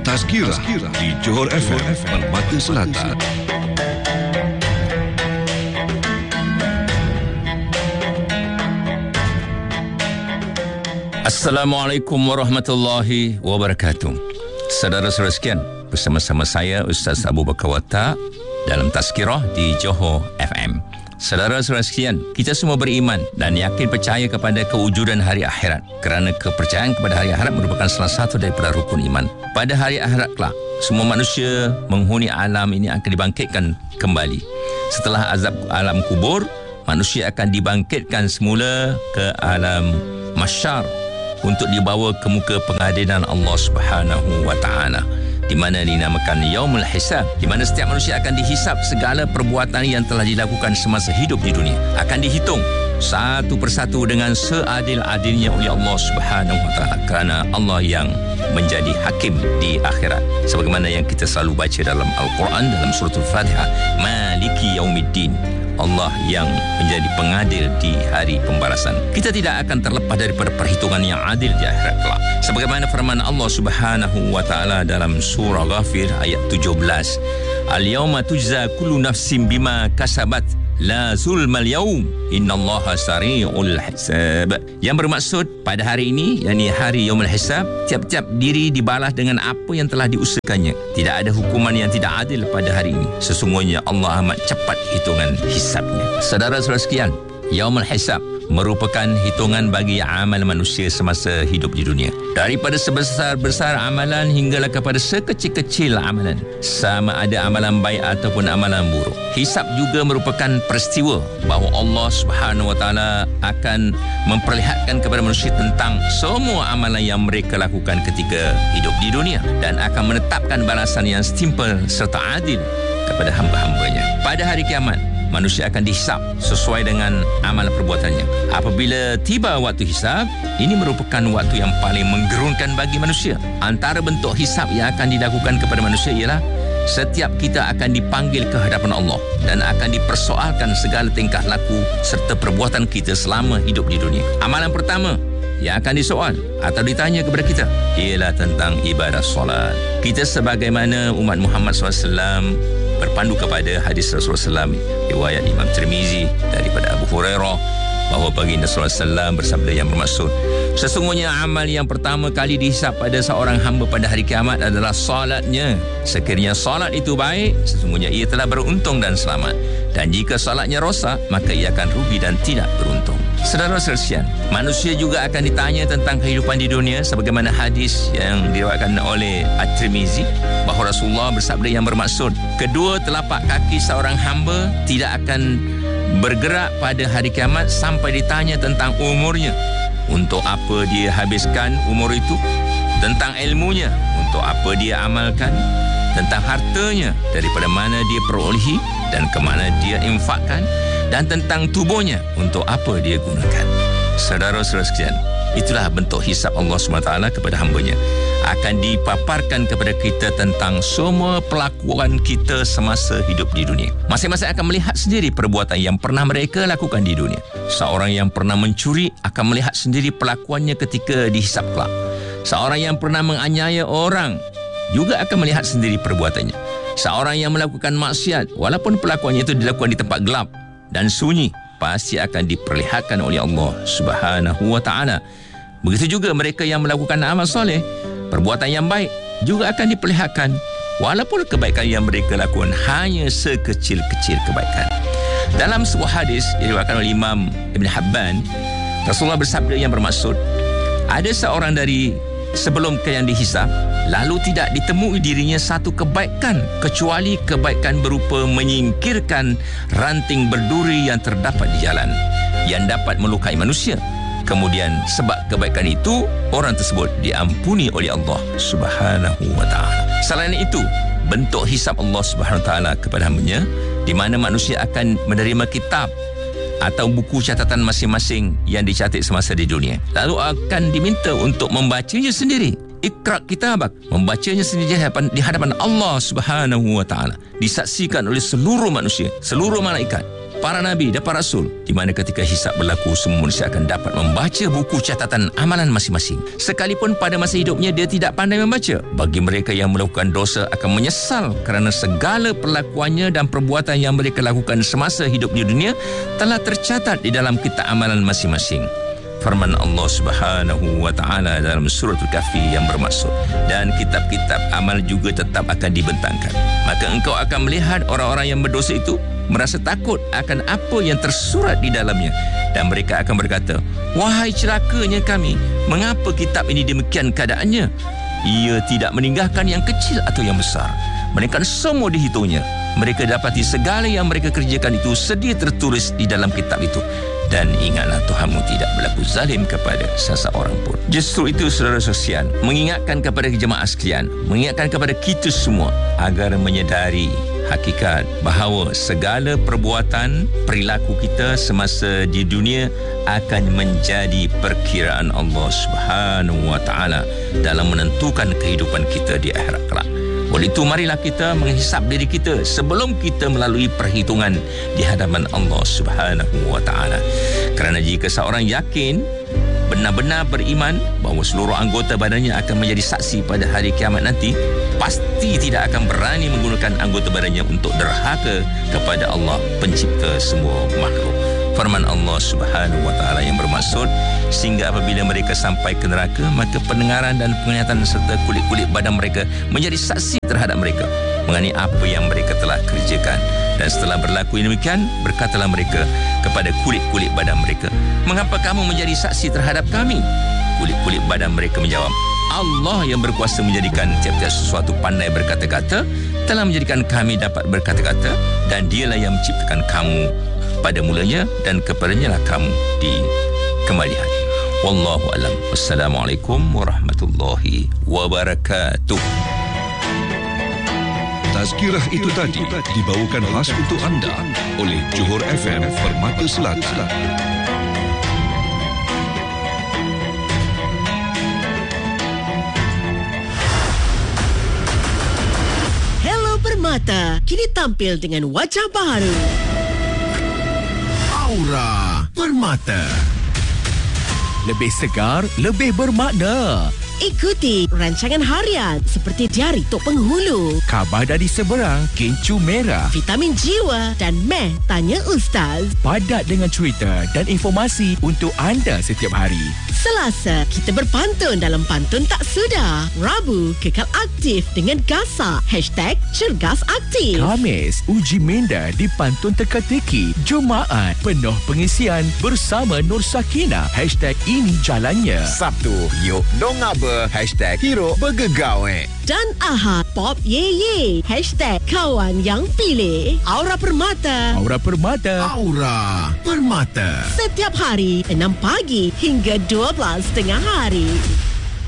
Tazkirah di Johor FM Permata Selatan. Assalamualaikum warahmatullahi wabarakatuh. Saudara-saudara sekalian, bersama-sama saya Ustaz Abu Bakar Watak dalam Tazkirah di Johor FM. Saudara-saudara sekalian, kita semua beriman dan yakin percaya kepada kewujudan hari akhirat, kerana kepercayaan kepada hari akhirat merupakan salah satu daripada rukun iman. Pada hari akhirat kelak, semua manusia menghuni alam ini akan dibangkitkan kembali. Setelah azab alam kubur, manusia akan dibangkitkan semula ke alam mahsyar untuk dibawa ke muka pengadilan Allah Subhanahu wa taala, di mana dinamakan Yaumul Hisab, di mana setiap manusia akan dihisap segala perbuatan yang telah dilakukan semasa hidup di dunia. Akan dihitung satu persatu dengan seadil-adilnya oleh Allah Subhanahu wa taala, kerana Allah yang menjadi hakim di akhirat. Sebagaimana yang kita selalu baca dalam Al-Quran, dalam surah Al-Fatihah, Maliki Yaumiddin, Allah yang menjadi pengadil di hari pembalasan. Kita tidak akan terlepas daripada perhitungan yang adil di akhirat kelak. Sebagaimana firman Allah Subhanahu wa taala dalam surah Ghafir ayat 17, Al-yawma tujza kullu nafsin bima kasabat la zulmal yaum innallaha sari'ul hisab. Yang bermaksud pada hari ini, yakni hari Yaumul Hisab, tiap-tiap diri dibalas dengan apa yang telah diusahakannya. Tidak ada hukuman yang tidak adil pada hari ini. Sesungguhnya Allah amat cepat hitungan hisabnya. Saudara-saudara sekalian, Yaumul Hisab merupakan hitungan bagi amal manusia semasa hidup di dunia. Daripada sebesar-besar amalan hinggalah kepada sekecil-kecil amalan, sama ada amalan baik ataupun amalan buruk. Hisab juga merupakan peristiwa bahawa Allah Subhanahu wa taala akan memperlihatkan kepada manusia tentang semua amalan yang mereka lakukan ketika hidup di dunia, dan akan menetapkan balasan yang setimpal serta adil kepada hamba-hambanya. Pada hari kiamat, manusia akan dihisap sesuai dengan amal perbuatannya. Apabila tiba waktu hisap, ini merupakan waktu yang paling menggerunkan bagi manusia. Antara bentuk hisap yang akan dilakukan kepada manusia ialah setiap kita akan dipanggil ke hadapan Allah dan akan dipersoalkan segala tingkah laku serta perbuatan kita selama hidup di dunia. Amalan pertama yang akan disoal atau ditanya kepada kita ialah tentang ibadah solat. Kita sebagaimana umat Muhammad SAW berpandu kepada hadis Rasulullah SAW, riwayat Imam Tirmizi daripada Abu Hurairah, bahawa baginda SAW bersabda yang bermaksud, sesungguhnya amal yang pertama kali dihisap pada seorang hamba pada hari kiamat adalah salatnya. Sekiranya salat itu baik, sesungguhnya ia telah beruntung dan selamat, dan jika salatnya rosak, maka ia akan rugi dan tidak beruntung. Saudara-saudara sekalian, manusia juga akan ditanya tentang kehidupan di dunia, sebagaimana hadis yang diriwayatkan oleh At-Tirmizi, bahawa Rasulullah bersabda yang bermaksud, kedua telapak kaki seorang hamba tidak akan bergerak pada hari kiamat sampai ditanya tentang umurnya, untuk apa dia habiskan umur itu, tentang ilmunya, untuk apa dia amalkan, tentang hartanya, daripada mana dia perolehi dan ke mana dia infakkan, dan tentang tubuhnya, untuk apa dia gunakan. Saudara-saudara sekalian, itulah bentuk hisab Allah SWT kepada hambanya. Akan dipaparkan kepada kita tentang semua pelakuan kita semasa hidup di dunia. Masing-masing akan melihat sendiri perbuatan yang pernah mereka lakukan di dunia. Seorang yang pernah mencuri akan melihat sendiri pelakuannya ketika dihisab kelak. Seorang yang pernah menganiaya orang juga akan melihat sendiri perbuatannya. Seorang yang melakukan maksiat, walaupun pelakuannya itu dilakukan di tempat gelap dan sunyi, pasti akan diperlihatkan oleh Allah Subhanahu wa taala. Begitu juga mereka yang melakukan amal soleh, perbuatan yang baik juga akan diperlihatkan, walaupun kebaikan yang mereka lakukan hanya sekecil-kecil kebaikan. Dalam sebuah hadis diriwayatkan oleh Imam Ibn Hibban, Rasulullah bersabda yang bermaksud, ada seorang dari sebelum yang dihisab, lalu tidak ditemui dirinya satu kebaikan kecuali kebaikan berupa menyingkirkan ranting berduri yang terdapat di jalan yang dapat melukai manusia. Kemudian sebab kebaikan itu, orang tersebut diampuni oleh Allah Subhanahu wa taala. Selain itu, bentuk hisab Allah Subhanahu wa taala kepada hambanya, di mana manusia akan menerima kitab atau buku catatan masing-masing yang dicatat semasa di dunia. Lalu akan diminta untuk membacanya sendiri. Iqra' kitabak, membacanya sendiri di hadapan Allah Subhanahu wa taala, disaksikan oleh seluruh manusia, seluruh malaikat. para nabi dan para rasul, di mana ketika hisab berlaku, semua manusia akan dapat membaca buku catatan amalan masing-masing. Sekalipun pada masa hidupnya dia tidak pandai membaca, bagi mereka yang melakukan dosa akan menyesal kerana segala perlakuannya dan perbuatan yang mereka lakukan semasa hidup di dunia telah tercatat di dalam kitab amalan masing-masing. Firman Allah Subhanahu wa ta'ala dalam surah Al-Kahfi yang bermaksud, dan kitab-kitab amal juga tetap akan dibentangkan. Maka engkau akan melihat orang-orang yang berdosa itu merasa takut akan apa yang tersurat di dalamnya, dan mereka akan berkata, wahai celakanya kami, mengapa kitab ini demikian keadaannya? Ia tidak meninggalkan yang kecil atau yang besar, melainkan semua dihitungnya. Mereka dapati segala yang mereka kerjakan itu sedia tertulis di dalam kitab itu. Dan ingatlah, Tuhanmu tidak berlaku zalim kepada seseorang pun. Justru itu, saudara sekalian, mengingatkan kepada jemaah sekalian, mengingatkan kepada kita semua agar menyedari hakikat bahawa segala perbuatan, perilaku kita semasa di dunia akan menjadi perkiraan Allah Subhanahu wa ta'ala dalam menentukan kehidupan kita di akhirat kelak. Oleh itu, marilah kita menghisap diri kita sebelum kita melalui perhitungan di hadapan Allah Subhanahu wa ta'ala. Kerana jika seorang yakin, benar-benar beriman bahawa seluruh anggota badannya akan menjadi saksi pada hari kiamat nanti, pasti tidak akan berani menggunakan anggota badannya untuk derhaka kepada Allah, pencipta semua makhluk. Firman Allah Subhanahu wa ta'ala yang bermaksud, sehingga apabila mereka sampai ke neraka, maka pendengaran dan penglihatan serta kulit-kulit badan mereka menjadi saksi terhadap mereka mengenai apa yang mereka telah kerjakan. Dan setelah berlaku demikian, berkatalah mereka kepada kulit-kulit badan mereka, mengapa kamu menjadi saksi terhadap kami? Kulit-kulit badan mereka menjawab, Allah yang berkuasa menjadikan tiap-tiap sesuatu pandai berkata-kata, telah menjadikan kami dapat berkata-kata, dan dialah yang menciptakan kamu pada mulanya, dan kepadanya lah kamu dikembalikan. Wallahu alam. Wassalamualaikum warahmatullahi wabarakatuh. Tazkirah itu tadi dibawakan khas untuk anda oleh Johor FM Permata Selatan. Hello Permata, kini tampil dengan wajah baru. Aura Permata. Lebih segar, lebih bermakna. Ikuti rancangan harian seperti Diari Tok Penghulu, Khabar dari Seberang, Kencur Merah, Vitamin Jiwa dan Meh Tanya Ustaz. padat dengan cerita dan informasi untuk anda setiap hari. Selasa, kita berpantun dalam Pantun Tak Sudah. Rabu, kekal aktif dengan Gasak. #CergasAktif. Khamis, uji minda di Pantun Teka-teki. Jumaat, penuh pengisian bersama Nur Sakinah. #Ini Jalannya. Sabtu, yuk dong apa? #Hero Bergegawe. Dan Ahad, Pop Ye Ye. #Kawan Yang Pilih. Aura Permata. Aura Permata. Aura Permata. Setiap hari 6 pagi hingga 12 tengah hari.